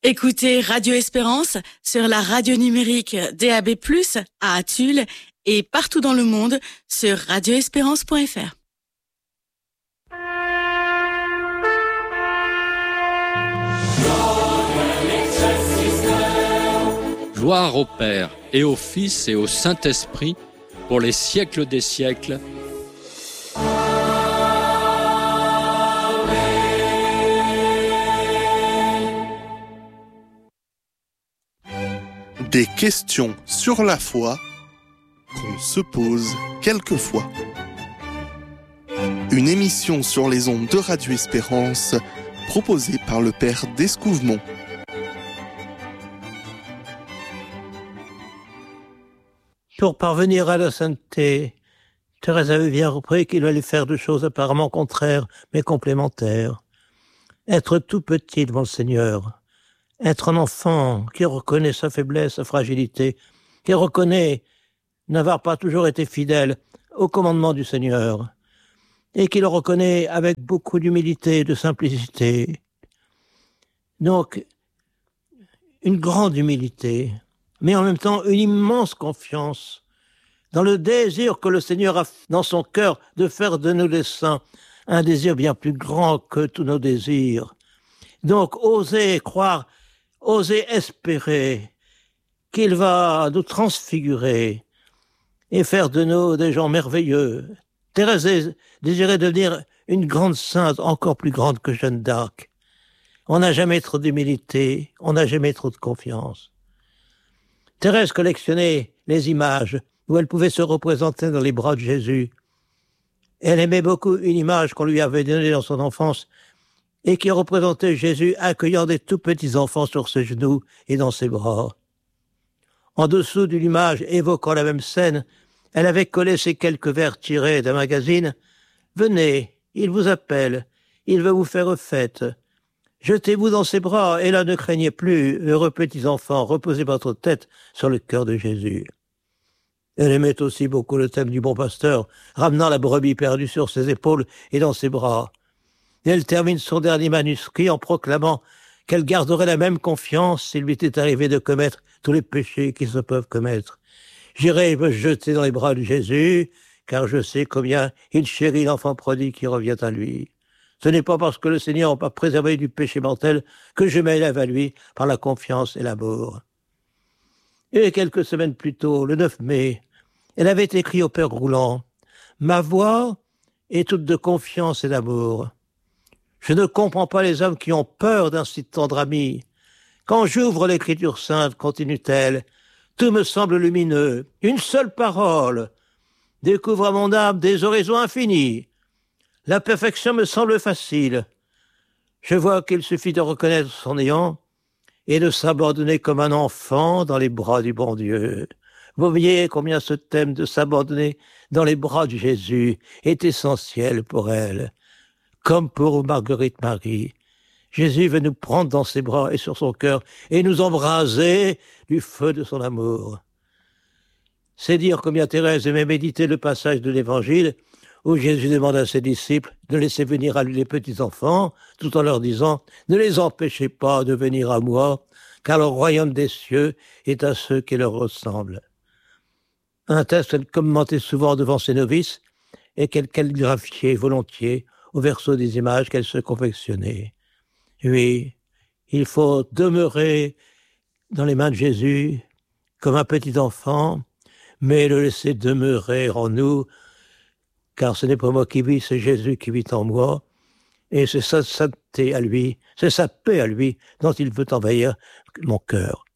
Écoutez Radio Espérance sur la radio numérique DAB+, à Tulle et partout dans le monde sur radioespérance.fr. Gloire au Père et au Fils et au Saint-Esprit pour les siècles des siècles. Des questions sur la foi qu'on se pose quelquefois. Une émission sur les ondes de Radio Espérance proposée par le Père d'Escouvemont. Pour parvenir à la sainteté, Thérèse avait bien repris qu'il allait faire deux choses apparemment contraires, mais complémentaires. Être tout petit devant le Seigneur, être un enfant qui reconnaît sa faiblesse, sa fragilité, qui reconnaît n'avoir pas toujours été fidèle au commandement du Seigneur, et qui le reconnaît avec beaucoup d'humilité et de simplicité. Donc, une grande humilité, mais en même temps une immense confiance dans le désir que le Seigneur a dans son cœur de faire de nous les saints, un désir bien plus grand que tous nos désirs. Donc, oser croire, oser espérer qu'il va nous transfigurer et faire de nous des gens merveilleux. Thérèse désirait devenir une grande sainte, encore plus grande que Jeanne d'Arc. On n'a jamais trop d'humilité, on n'a jamais trop de confiance. Thérèse collectionnait les images où elle pouvait se représenter dans les bras de Jésus. Elle aimait beaucoup une image qu'on lui avait donnée dans son enfance et qui représentait Jésus accueillant des tout petits enfants sur ses genoux et dans ses bras. En dessous d'une image évoquant la même scène, elle avait collé ces quelques vers tirés d'un magazine. « Venez, il vous appelle, il veut vous faire fête. Jetez-vous dans ses bras, et là ne craignez plus, heureux petits enfants, reposez votre tête sur le cœur de Jésus. » Elle aimait aussi beaucoup le thème du bon pasteur, ramenant la brebis perdue sur ses épaules et dans ses bras. Et elle termine son dernier manuscrit en proclamant qu'elle garderait la même confiance s'il lui était arrivé de commettre tous les péchés qui se peuvent commettre. J'irai me jeter dans les bras de Jésus, car je sais combien il chérit l'enfant prodigue qui revient à lui. Ce n'est pas parce que le Seigneur n'a pas préservé du péché mortel que je m'élève à lui par la confiance et l'amour. Et quelques semaines plus tôt, le 9 mai, elle avait écrit au Père Roulant « Ma voix est toute de confiance et d'amour. Je ne comprends pas les hommes qui ont peur d'un si tendre ami. Quand j'ouvre l'Écriture sainte, continue-t-elle, tout me semble lumineux. Une seule parole découvre à mon âme des horizons infinis. La perfection me semble facile. Je vois qu'il suffit de reconnaître son néant et de s'abandonner comme un enfant dans les bras du bon Dieu. » Vous voyez combien ce thème de s'abandonner dans les bras de Jésus est essentiel pour elle. Comme pour Marguerite Marie, Jésus veut nous prendre dans ses bras et sur son cœur et nous embraser du feu de son amour. C'est dire combien Thérèse aimait méditer le passage de l'Évangile où Jésus demande à ses disciples de laisser venir à lui les petits-enfants, tout en leur disant « Ne les empêchez pas de venir à moi, car le royaume des cieux est à ceux qui leur ressemblent. » Un texte qu'elle commentait souvent devant ses novices et qu'elle calligraphiait volontiers au verso des images qu'elle se confectionnait. Oui, il faut demeurer dans les mains de Jésus comme un petit enfant, mais le laisser demeurer en nous, car ce n'est pas moi qui vis, c'est Jésus qui vit en moi, et c'est sa sainteté à lui, c'est sa paix à lui dont il veut envahir mon cœur.